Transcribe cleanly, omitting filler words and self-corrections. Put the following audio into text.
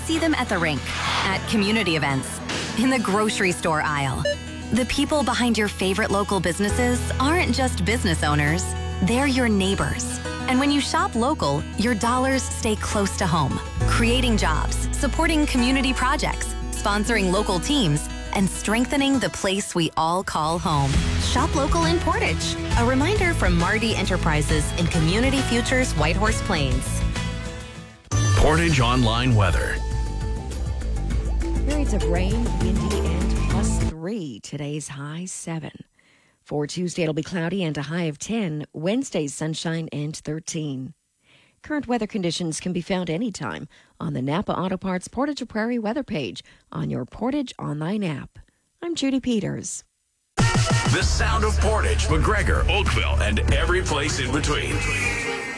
see them at the rink, at community events, in the grocery store aisle. The people behind your favorite local businesses aren't just business owners, they're your neighbors. And when you shop local, your dollars stay close to home, creating jobs, supporting community projects, sponsoring local teams, and strengthening the place we all call home. Shop local in Portage. A reminder from Mardi Enterprises in Community Futures Whitehorse Plains. Portage Online Weather. Periods of rain, windy, and +3. Today's high 7. For Tuesday, it'll be cloudy and a high of 10. Wednesday, sunshine and 13. Current weather conditions can be found anytime on the Napa Auto Parts Portage Prairie weather page on your Portage Online app. I'm Judy Peters. The sound of Portage, McGregor, Oakville, and every place in between.